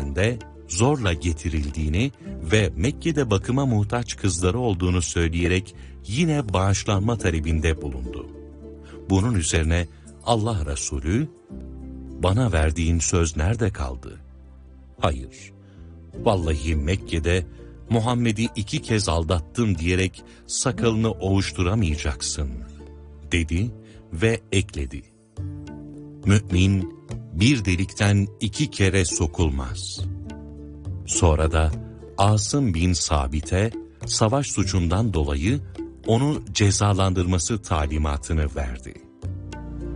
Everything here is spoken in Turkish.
geldiğinde zorla getirildiğini ve Mekke'de bakıma muhtaç kızları olduğunu söyleyerek yine bağışlanma talebinde bulundu. Bunun üzerine Allah Resulü, "Bana verdiğin söz nerede kaldı?" "Hayır, vallahi Mekke'de Muhammed'i 2 kez aldattım diyerek sakalını ovuşturamayacaksın," dedi ve ekledi: "Mümin bir delikten 2 kere sokulmaz." Sonra da Asım bin Sabit'e savaş suçundan dolayı onu cezalandırması talimatını verdi.